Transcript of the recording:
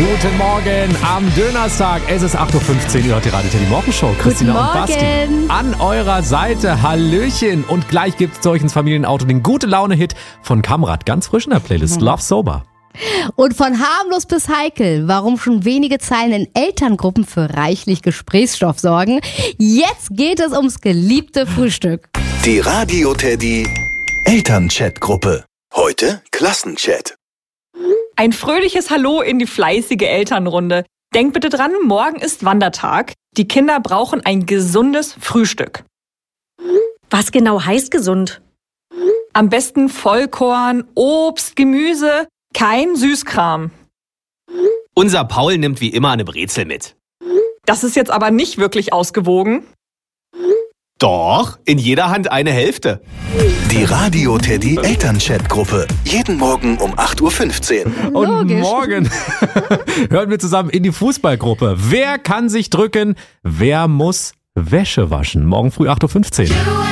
Guten Morgen am Dönerstag. Es ist 8.15 Uhr. Ihr hört die Radio Teddy Morgenshow. Christina und Basti an eurer Seite. Hallöchen. Und gleich gibt es zu euch ins Familienauto den Gute-Laune-Hit von Kamrat. Ganz frisch in der Playlist. Love Sober. Und von harmlos bis heikel, warum schon wenige Zeilen in Elterngruppen für reichlich Gesprächsstoff sorgen. Jetzt geht es ums geliebte Frühstück. Die Radio Teddy Elternchat-Gruppe. Heute Klassenchat. Ein fröhliches Hallo in die fleißige Elternrunde. Denkt bitte dran, morgen ist Wandertag. Die Kinder brauchen ein gesundes Frühstück. Was genau heißt gesund? Am besten Vollkorn, Obst, Gemüse, kein Süßkram. Unser Paul nimmt wie immer eine Brezel mit. Das ist jetzt aber nicht wirklich ausgewogen. Doch, in jeder Hand eine Hälfte. Die Radio Teddy Elternchat-Gruppe. Jeden Morgen um 8.15 Uhr. Und Logisch. morgen hören wir zusammen in die Fußballgruppe. Wer kann sich drücken? Wer muss Wäsche waschen? Morgen früh 8.15 Uhr.